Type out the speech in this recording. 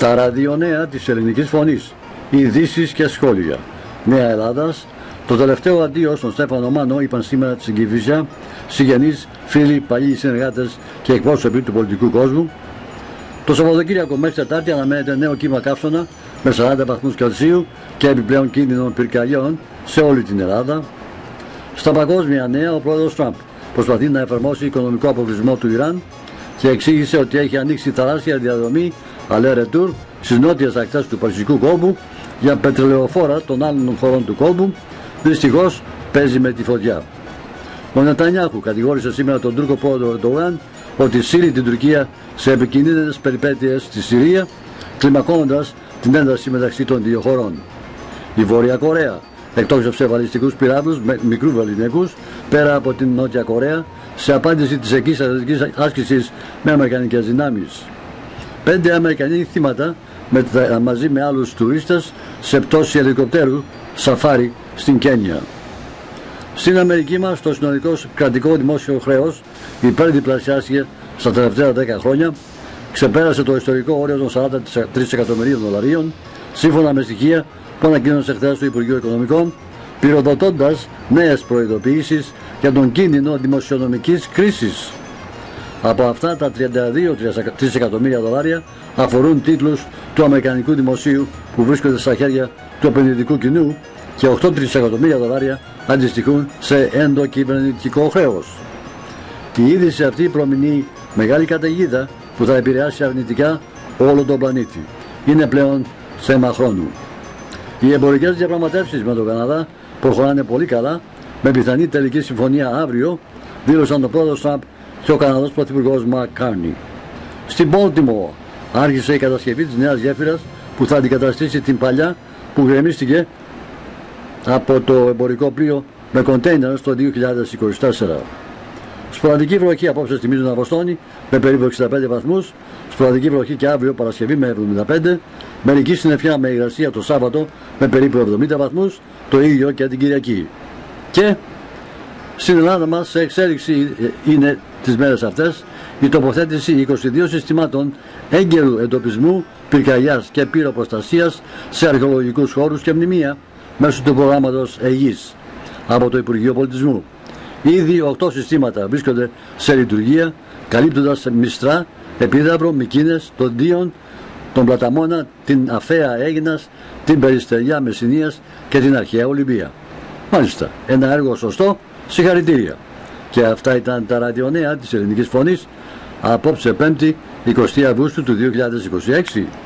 Στα ραδιονέα της Ελληνικής Φωνής, ειδήσεις και σχόλια. Νέα Ελλάδας. Το τελευταίο αντίο στον Στέφανο Μάνο είπαν σήμερα τη Κηφισιά συγγενείς, φίλοι, παλιοί συνεργάτες και εκπρόσωποι του πολιτικού κόσμου. Το Σαββατοκύριακο μέχρι Τετάρτη αναμένεται νέο κύμα καύσωνα με 40 βαθμούς Κελσίου και επιπλέον κίνδυνο πυρκαγιών σε όλη την Ελλάδα. Στα παγκόσμια νέα, ο πρόεδρος Τραμπ προσπαθεί να εφαρμόσει οικονομικό αποκλεισμό του Ιράν και εξήγησε ότι έχει ανοίξει τεράστια διαδρομή aller-retour στις νότιες ακτές του Περσικού κόλπου για πετρελαιοφόρα των άλλων χωρών του κόλπου. Δυστυχώς παίζει με τη φωτιά. Ο Νετανιάχου κατηγόρησε σήμερα τον Τούρκο πρόεδρο Ερντογάν ότι σύρει την Τουρκία σε επικίνδυνες περιπέτειες στη Συρία, κλιμακώνοντας την ένταση μεταξύ των δύο χωρών. Η Βόρεια Κορέα εκτόξευσε βαλιστικούς πυράβλους με μικρού βεληνικούς πέρα από την Νότια Κορέα σε απάντηση της εκεί στρατιωτικής άσκησης με αμερικανικές δυνάμεις. 5 Αμερικανοί θύματα μαζί με άλλους τουρίστες σε πτώση ελικοπτέρου σαφάρι στην Κένια. Στην Αμερική μας το συνολικό κρατικό δημόσιο χρέος υπερδιπλασιάστηκε στα τελευταία 10 χρόνια, ξεπέρασε το ιστορικό όριο των 43 εκατομμυρίων δολαρίων, σύμφωνα με στοιχεία που ανακοίνωσε χθες το Υπουργείο Οικονομικών, πυροδοτώντας νέες προειδοποιήσεις για τον κίνδυνο δημοσιονομικής κρίσης. Από αυτά τα 32 εκατομμύρια δολάρια αφορούν τίτλους του Αμερικανικού Δημοσίου που βρίσκονται στα χέρια του επενδυτικού κοινού και 8 τρισεκατομμύρια δολάρια αντιστοιχούν σε ενδοκυβερνητικό χρέος. Η είδηση αυτή προμηνεί μεγάλη καταιγίδα που θα επηρεάσει αρνητικά όλο τον πλανήτη. Είναι πλέον θέμα χρόνου. Οι εμπορικές διαπραγματεύσεις με τον Καναδά προχωράνε πολύ καλά, με πιθανή τελική συμφωνία αύριο, δήλωσαν ο πρόεδρος Τραμπ και ο Καναδός πρωθυπουργός Mark Carney. Στην Baltimore άρχισε η κατασκευή της νέας γέφυρας που θα αντικαταστήσει την παλιά που γκρεμίστηκε από το εμπορικό πλοίο με κοντέινερ το 2024. Σποραδική βροχή απόψε στη Μίζωνα Βοστόνη με περίπου 65 βαθμούς, σποραδική βροχή και αύριο Παρασκευή με 75, μερική συννεφιά με υγρασία το Σάββατο με περίπου 70 βαθμούς, το ίδιο και την Κυριακή. Και στην Ελλάδα μας σε εξέλιξη είναι τις μέρες αυτές η τοποθέτηση 22 συστημάτων έγκαιρου εντοπισμού, πυρκαγιάς και πυροπροστασίας σε αρχαιολογικούς χώρους και μνημεία μέσω του προγράμματος ΕΓΙΣ από το Υπουργείο Πολιτισμού. Ήδη 8 συστήματα βρίσκονται σε λειτουργία, καλύπτοντας Μιστρά, Επίδαυρο, Μικίνες, τον Δίον, τον Πλαταμόνα, την Αφαία Αίγινας, την Περιστεριά Μεσσηνίας και την Αρχαία Ολυμπία. Μάλιστα, ένα έργο σωστό, συγχαρητήρια. Και αυτά ήταν τα ραδιονέα της Ελληνικής Φωνής απόψε 5η 20 Αυγούστου του 2026.